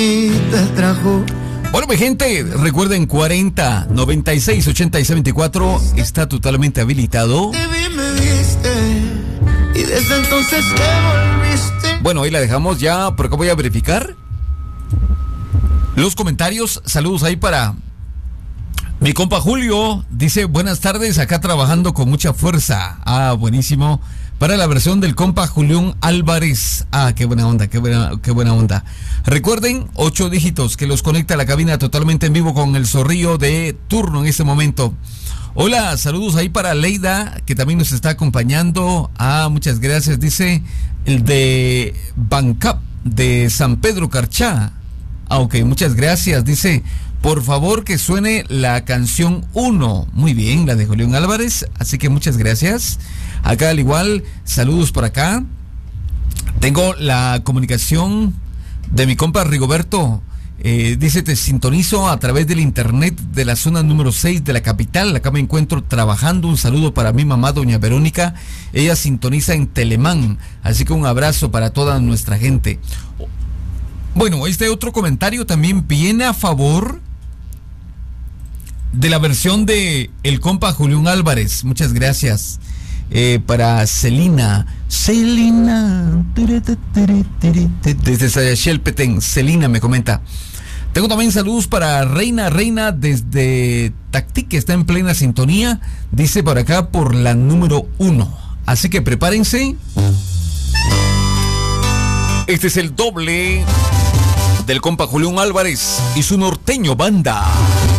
Bueno, mi gente, recuerden 40 96 86 24 está totalmente habilitado. Y desde entonces te volviste. Bueno, ahí la dejamos ya, por acá voy a verificar los comentarios. Saludos ahí para mi compa Julio. Dice, buenas tardes, acá trabajando con mucha fuerza. Ah, buenísimo. Para la versión del compa Julián Álvarez. Ah, qué buena onda, qué buena onda. Recuerden, 8 dígitos que los conecta a la cabina totalmente en vivo con el zorrillo de turno en este momento. Hola, saludos ahí para Leida, que también nos está acompañando. Ah, muchas gracias, dice el de Bancap de San Pedro Carchá. Ah, ok, muchas gracias, dice, por favor que suene la canción 1. Muy bien, la de Julián Álvarez, así que muchas gracias. Acá al igual, saludos por acá. Tengo la comunicación de mi compa Rigoberto. Dice, te sintonizo a través del internet de la zona número 6 de la capital. Acá me encuentro trabajando. Un saludo para mi mamá, doña Verónica. Ella sintoniza en Telemán. Así que un abrazo para toda nuestra gente. Bueno, este otro comentario también viene a favor de la versión de el compa Julián Álvarez. Muchas gracias. Para Celina, desde Sayachel Petén, Celina me comenta. Tengo también saludos para Reina desde Tactic, que está en plena sintonía. Dice por acá por la número 1. Así que prepárense. Este es el doble del compa Julián Álvarez y su norteño banda.